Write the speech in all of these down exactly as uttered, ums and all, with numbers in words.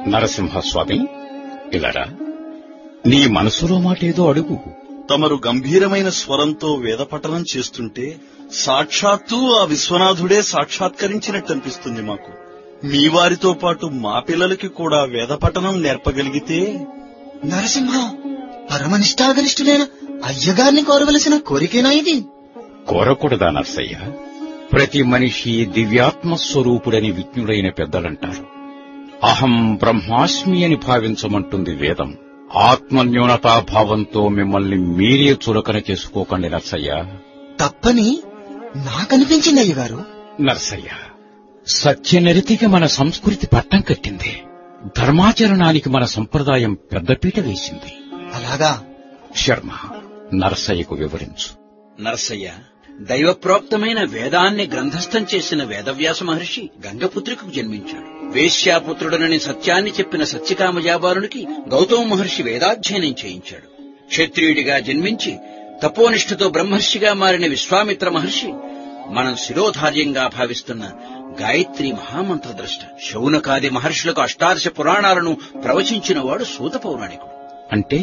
నరసింహస్వామి, ఇలారా, నీ మనసులో మాటేదో అడుగు. తమరు గంభీరమైన స్వరంతో వేదపఠనం చేస్తుంటే సాక్షాత్తు ఆ విశ్వనాథుడే సాక్షాత్కరించినట్టు అనిపిస్తుంది మాకు. మీ వారితో పాటు మా పిల్లలకి కూడా వేదపఠనం నేర్పగలిగితే. నరసింహం, పరమనిష్టాగరిష్ఠులైన అయ్యగారిని కోరవలసిన కోరికేనా ఇది? కోరకూడదా నర్సయ్య? ప్రతి మనిషి దివ్యాత్మస్వరూపుడని విజ్ఞుడైన పెద్దలంటారు. అహం బ్రహ్మాస్మి అని భావించమంటుంది వేదం. ఆత్మన్యూనతాభావంతో మిమ్మల్ని మీరే చులకన చేసుకోకండి నర్సయ్య. తప్పని నాకనిపించింది అయ్యగారు. నర్సయ్య, సత్యనరితికి మన సంస్కృతి పట్టం కట్టింది. ధర్మాచరణానికి మన సంప్రదాయం పెద్దపీట వేసింది. అలాగా? శర్మ, నరసయ్యకు వివరించు. నరసయ్య, దైవప్రోక్తమైన వేదాన్ని గ్రంథస్థం చేసిన వేదవ్యాస మహర్షి గంగపుత్రికకు జన్మించాడు. వేశ్యాపుత్రుడనని సత్యాన్ని చెప్పిన సత్యకామజాబాలునికి గౌతమ మహర్షి వేదాధ్యయనం చేయించాడు. క్షత్రియుడిగా జన్మించి తపోనిష్ఠతో బ్రహ్మర్షిగా మారిన విశ్వామిత్ర మహర్షి మనం శిరోధార్యంగా భావిస్తున్న గాయత్రి మహామంత్రద్రష్ట. శౌనకాది మహర్షులకు అష్టాదశ పురాణాలను ప్రవచించినవాడు సూత పౌరాణికుడు. అంటే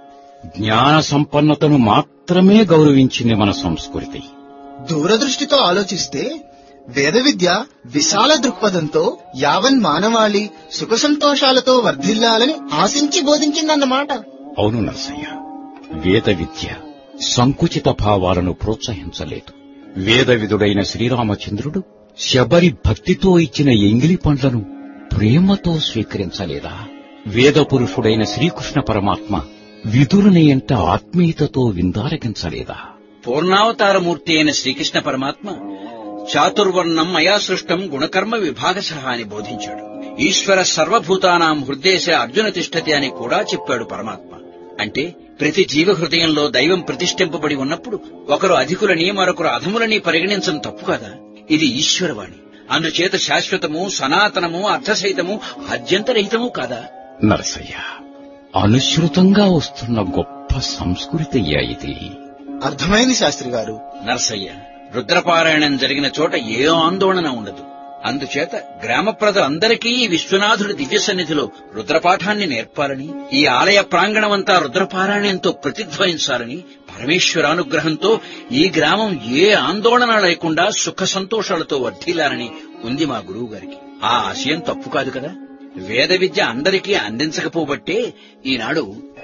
జ్ఞాన సంపన్నతను మాత్రమే గౌరవించింది మన సంస్కృతి. దూరదృష్టితో ఆలోచిస్తే వేద విద్య విశాల దృక్పథంతో యావన్ మానవాళి సుఖ సంతోషాలతో వర్ధిల్లాలని ఆశించి బోధించిందన్నమాట. అవును నరసయ్య, వేద విద్య సంకుచిత భావాలను ప్రోత్సహించలేదు. వేదవిదుడైన శ్రీరామచంద్రుడు శబరి భక్తితో ఇచ్చిన ఎంగిలి పండ్లను ప్రేమతో స్వీకరించలేదా? వేద పురుషుడైన శ్రీకృష్ణ పరమాత్మ విదురుని ఎంట ఆత్మీయతతో విందారగించలేదా? పూర్ణావతారమూర్తి అయిన శ్రీకృష్ణ పరమాత్మ చాతుర్వర్ణం మయా సృష్టం గుణకర్మ విభాగశః అని బోధించాడు. ఈశ్వర సర్వభూతానాం హృదేశ అర్జున తిష్టతి అని కూడా చెప్పాడు పరమాత్మ. అంటే ప్రతి జీవ హృదయంలో దైవం ప్రతిష్ఠింపబడి ఉన్నప్పుడు ఒకరు అధికులని మరొకరు అధములని పరిగణించడం తప్పు కాదా? ఇది ఈశ్వరవాణి. అందుచేత శాశ్వతము, సనాతనము, అర్థసహితము, అద్యంతరహితము కాదా? నరసయ్య, అనుసృతంగా వస్తున్న గొప్ప సంస్కృతి ఇది. అర్థమైంది శాస్త్రి గారు. నరసయ్య, రుద్రపారాయణం జరిగిన చోట ఏ ఆందోళన ఉండదు. అందుచేత గ్రామ ప్రజలందరికీ విశ్వనాథుడి దివ్య సన్నిధిలో రుద్రపాఠాన్ని నేర్పాలని, ఈ ఆలయ ప్రాంగణమంతా రుద్రపారాయణంతో ప్రతిధ్వనించాలని, పరమేశ్వరానుగ్రహంతో ఈ గ్రామం ఏ ఆందోళన లేకుండా సుఖ సంతోషాలతో వర్ధిల్లాలని ఉంది మా గురువు గారికి. ఆ ఆశయం తప్పు కాదు కదా. వేద విద్య అందరికీ అందించకపోబట్టే ఈనాడు